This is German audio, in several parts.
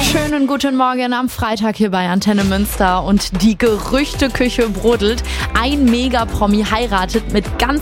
Schönen guten Morgen am Freitag hier bei Antenne Münster und die Gerüchteküche brodelt. Ein Mega-Promi heiratet mit ganz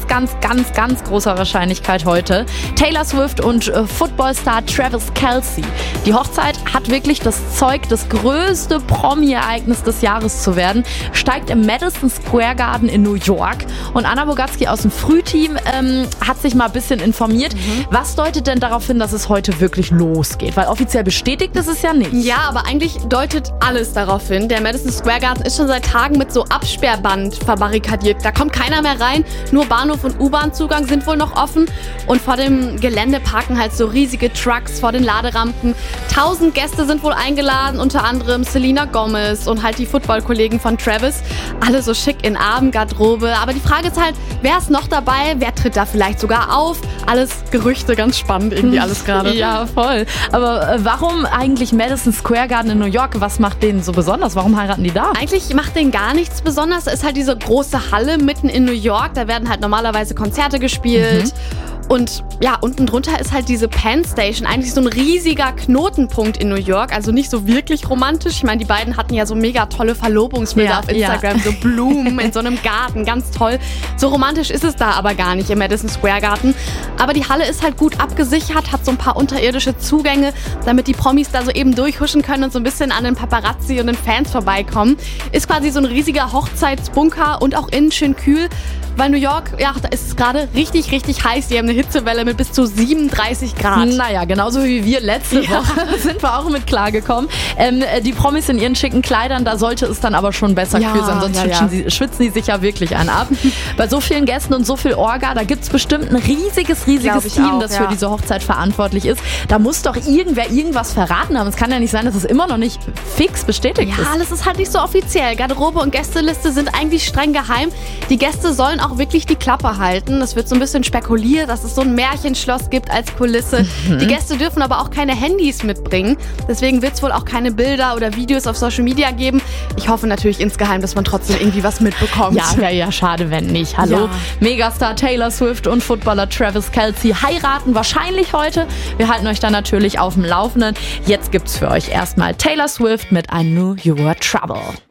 großer Wahrscheinlichkeit heute. Taylor Swift und Footballstar Travis Kelce. Die Hochzeit hat wirklich das Zeug, das größte Promi-Ereignis des Jahres zu werden. Steigt im Madison Square Garden in New York. Und Anna Bogatzki aus dem Frühteam hat sich mal ein bisschen informiert. Was deutet denn darauf hin, dass es heute wirklich losgeht? Weil offiziell bestätigt ist es ja nicht. Ja, aber eigentlich deutet alles darauf hin. Der Madison Square Garden ist schon seit Tagen mit so Absperrband verbarrikadiert. Da kommt keiner mehr rein. Nur Bahnhof und U-Bahn-Zugang sind wohl noch offen. Und vor dem Gelände parken halt so riesige Trucks vor den Laderampen. 1000 Gäste sind wohl eingeladen, unter anderem Selena Gomez und halt die Football-Kollegen von Travis. Alle so schick in Abendgarderobe. Aber die Frage ist halt, wer ist noch dabei? Wer tritt da vielleicht sogar auf? Alles Gerüchte, ganz spannend irgendwie alles gerade. Ja, voll. Aber warum eigentlich Madison Square Garden in New York? Was macht denen so besonders? Warum heiraten die da? Eigentlich macht denen gar nichts besonders. Da ist halt diese große Halle mitten in New York. Da werden halt normalerweise Konzerte gespielt. Und ja, unten drunter ist halt diese Penn Station, eigentlich so ein riesiger Knotenpunkt in New York, also nicht so wirklich romantisch. Ich meine, die beiden hatten ja so mega tolle Verlobungsbilder auf Instagram, so Blumen in so einem Garten, ganz toll. So romantisch ist es da aber gar nicht im Madison Square Garden. Aber die Halle ist halt gut abgesichert, hat so ein paar unterirdische Zugänge, damit die Promis da so eben durchhuschen können und so ein bisschen an den Paparazzi und den Fans vorbeikommen. Ist quasi so ein riesiger Hochzeitsbunker und auch innen schön kühl. Weil New York, ja, da ist es gerade richtig heiß. Die haben eine Hitzewelle mit bis zu 37 Grad. Naja, genauso wie wir letzte Woche sind wir auch mit klargekommen. Die Promis in ihren schicken Kleidern, da sollte es dann aber schon besser kühl sein, sonst schwitzen die sich ja wirklich einen ab. Bei so vielen Gästen und so viel Orga, da gibt es bestimmt ein riesiges Team, das für diese Hochzeit verantwortlich ist. Da muss doch irgendwer irgendwas verraten haben. Es kann ja nicht sein, dass es immer noch nicht fix bestätigt ist. Ja, alles ist halt nicht so offiziell. Garderobe und Gästeliste sind eigentlich streng geheim. Die Gäste sollen auch wirklich die Klappe halten. Es wird so ein bisschen spekuliert, dass es so ein Märchenschloss gibt als Kulisse. Die Gäste dürfen aber auch keine Handys mitbringen. Deswegen wird es wohl auch keine Bilder oder Videos auf Social Media geben. Ich hoffe natürlich insgeheim, dass man trotzdem irgendwie was mitbekommt. Ja, schade, wenn nicht. Hallo, Megastar Taylor Swift und Footballer Travis Kelce heiraten wahrscheinlich heute. Wir halten euch dann natürlich auf dem Laufenden. Jetzt gibt's für euch erstmal Taylor Swift mit I Knew You Were Trouble.